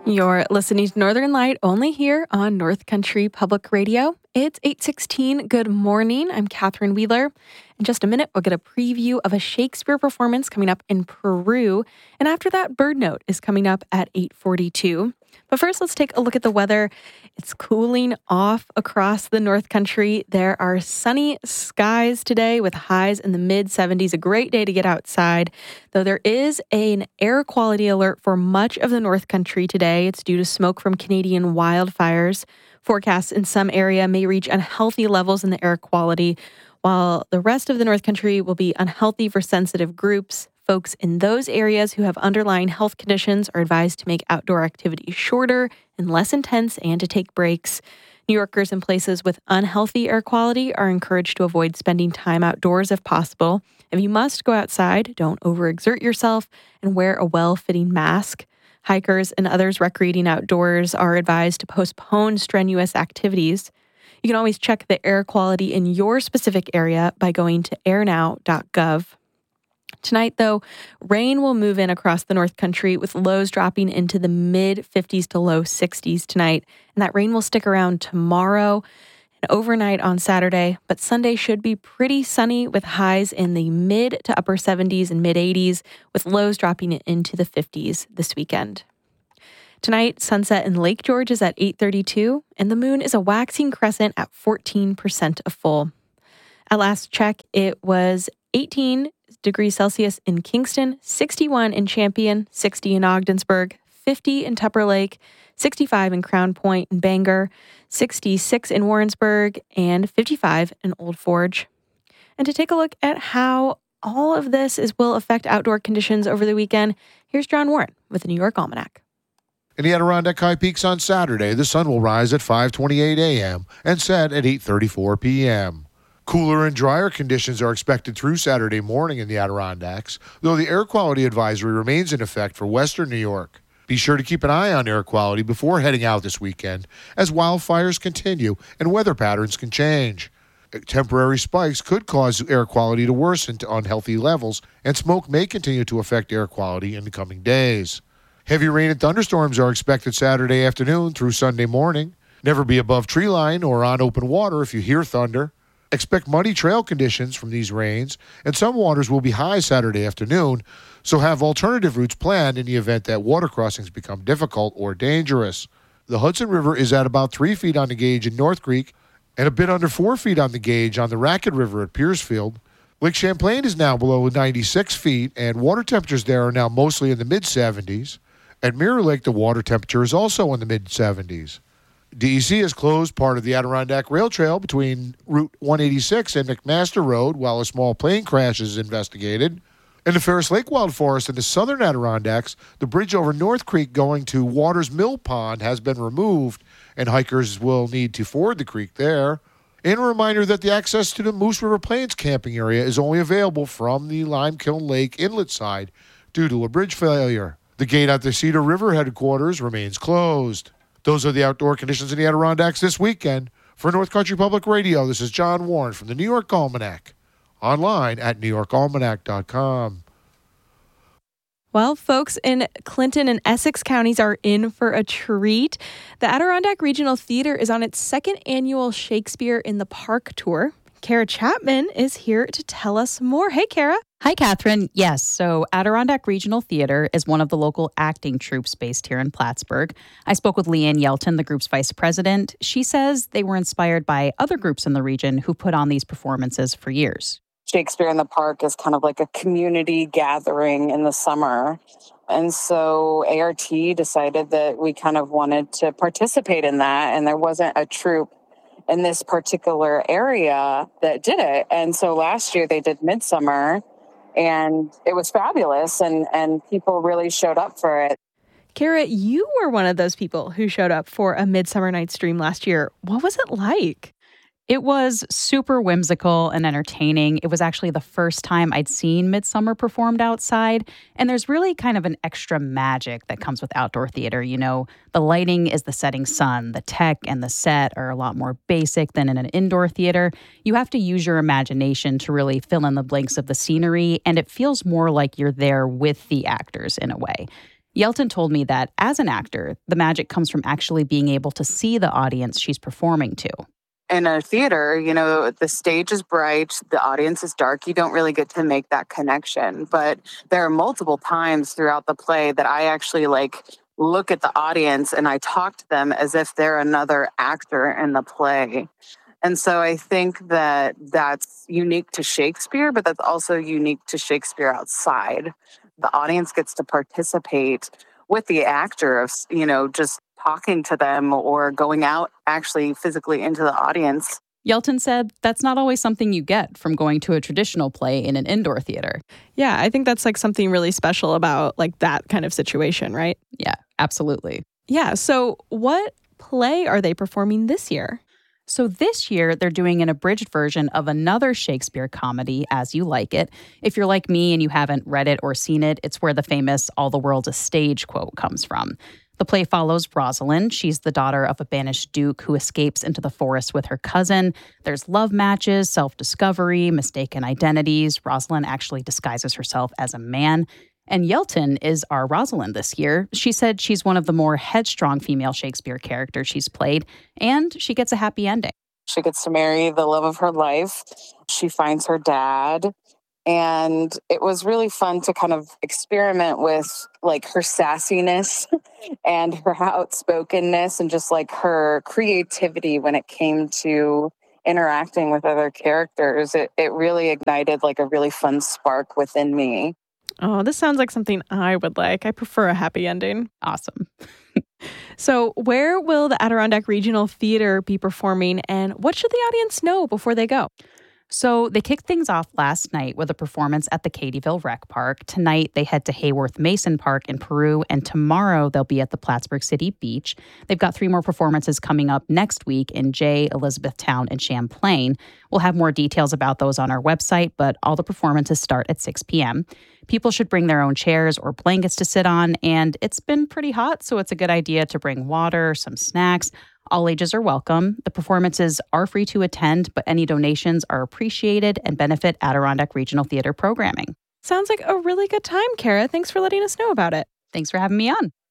You're listening to Northern Light only here on North Country Public Radio. It's 8:16. Good morning. I'm Catherine Wheeler. In just a minute, we'll get a preview of a Shakespeare performance coming up in Peru. And after that, Bird Note is coming up at 8:42. But first, let's take a look at the weather. It's cooling off across the North Country. There are sunny skies today with highs in the mid-70s. A great day to get outside, though there is an air quality alert for much of the North Country today. It's due to smoke from Canadian wildfires. Forecasts in some area may reach unhealthy levels in the air quality, while the rest of the North Country will be unhealthy for sensitive groups. Folks in those areas who have underlying health conditions are advised to make outdoor activities shorter and less intense and to take breaks. New Yorkers in places with unhealthy air quality are encouraged to avoid spending time outdoors if possible. If you must go outside, don't overexert yourself and wear a well-fitting mask. Hikers and others recreating outdoors are advised to postpone strenuous activities. You can always check the air quality in your specific area by going to airnow.gov. Tonight, though, rain will move in across the North Country with lows dropping into the mid-50s to low 60s tonight. And that rain will stick around tomorrow and overnight on Saturday. But Sunday should be pretty sunny with highs in the mid to upper 70s and mid-80s with lows dropping into the 50s this weekend. Tonight, sunset in Lake George is at 8:32, and the moon is a waxing crescent at 14% of full. At last check, it was 18 degrees Celsius in Kingston, 61 in Champion, 60 in Ogdensburg, 50 in Tupper Lake, 65 in Crown Point and Bangor, 66 in Warrensburg, and 55 in Old Forge. And to take a look at how all of this will affect outdoor conditions over the weekend, here's John Warren with the New York Almanac. In the Adirondack High Peaks on Saturday, the sun will rise at 5:28 a.m. and set at 8:34 p.m. Cooler and drier conditions are expected through Saturday morning in the Adirondacks, though the air quality advisory remains in effect for western New York. Be sure to keep an eye on air quality before heading out this weekend, as wildfires continue and weather patterns can change. Temporary spikes could cause air quality to worsen to unhealthy levels, and smoke may continue to affect air quality in the coming days. Heavy rain and thunderstorms are expected Saturday afternoon through Sunday morning. Never be above tree line or on open water if you hear thunder. Expect muddy trail conditions from these rains, and some waters will be high Saturday afternoon, so have alternative routes planned in the event that water crossings become difficult or dangerous. The Hudson River is at about 3 feet on the gauge in North Creek and a bit under 4 feet on the gauge on the Racket River at Piercefield. Lake Champlain is now below 96 feet, and water temperatures there are now mostly in the mid-70s. At Mirror Lake, the water temperature is also in the mid-70s. DEC has closed part of the Adirondack Rail Trail between Route 186 and McMaster Road while a small plane crash is investigated. In the Ferris Lake Wildforest in the southern Adirondacks, the bridge over North Creek going to Waters Mill Pond has been removed, and hikers will need to ford the creek there. And a reminder that the access to the Moose River Plains camping area is only available from the Limekiln Lake inlet side due to a bridge failure. The gate at the Cedar River headquarters remains closed. Those are the outdoor conditions in the Adirondacks this weekend. For North Country Public Radio, this is John Warren from the New York Almanac. Online at NewYorkAlmanac.com. Well, folks in Clinton and Essex counties are in for a treat. The Adirondack Regional Theater is on its second annual Shakespeare in the Park tour. Kara Chapman is here to tell us more. Hey, Kara. Hi, Catherine. Yes, so Adirondack Regional Theater is one of the local acting troupes based here in Plattsburgh. I spoke with Leanne Yelton, the group's vice president. She says they were inspired by other groups in the region who put on these performances for years. Shakespeare in the Park is kind of like a community gathering in the summer. And so ART decided that we kind of wanted to participate in that, and there wasn't a troupe in this particular area that did it. And so last year they did Midsummer, and it was fabulous, and people really showed up for it. Kara, you were one of those people who showed up for a Midsummer Night's Dream last year. What was it like? It was super whimsical and entertaining. It was actually the first time I'd seen Midsummer performed outside. And there's really kind of an extra magic that comes with outdoor theater. You know, the lighting is the setting sun. The tech and the set are a lot more basic than in an indoor theater. You have to use your imagination to really fill in the blanks of the scenery. And it feels more like you're there with the actors in a way. Yelton told me that as an actor, the magic comes from actually being able to see the audience she's performing to. In a theater, the stage is bright, the audience is dark. You don't really get to make that connection. But there are multiple times throughout the play that I actually look at the audience and I talk to them as if they're another actor in the play. And so I think that that's unique to Shakespeare, but that's also unique to Shakespeare outside. The audience gets to participate with the actor of, just talking to them or going out actually physically into the audience. Yelton said that's not always something you get from going to a traditional play in an indoor theater. Yeah, I think that's something really special about that kind of situation, right? Yeah, absolutely. Yeah, so what play are they performing this year? So this year, they're doing an abridged version of another Shakespeare comedy, As You Like It. If you're like me and you haven't read it or seen it, it's where the famous "all the world's a stage" quote comes from. The play follows Rosalind. She's the daughter of a banished duke who escapes into the forest with her cousin. There's love matches, self-discovery, mistaken identities. Rosalind actually disguises herself as a man. And Yelton is our Rosalind this year. She said she's one of the more headstrong female Shakespeare characters she's played, and she gets a happy ending. She gets to marry the love of her life. She finds her dad. And it was really fun to kind of experiment with her sassiness and her outspokenness and just her creativity when it came to interacting with other characters. It really ignited a really fun spark within me. Oh, this sounds like something I would like. I prefer a happy ending. Awesome. So where will the Adirondack Regional Theater be performing, and what should the audience know before they go? So they kicked things off last night with a performance at the Katyville Rec Park. Tonight, they head to Hayworth Mason Park in Peru, and tomorrow they'll be at the Plattsburgh City Beach. They've got 3 more performances coming up next week in Jay, Elizabethtown, and Champlain. We'll have more details about those on our website, but all the performances start at 6 p.m. People should bring their own chairs or blankets to sit on, and it's been pretty hot, so it's a good idea to bring water, some snacks. All ages are welcome. The performances are free to attend, but any donations are appreciated and benefit Adirondack Regional Theater programming. Sounds like a really good time, Kara. Thanks for letting us know about it. Thanks for having me on.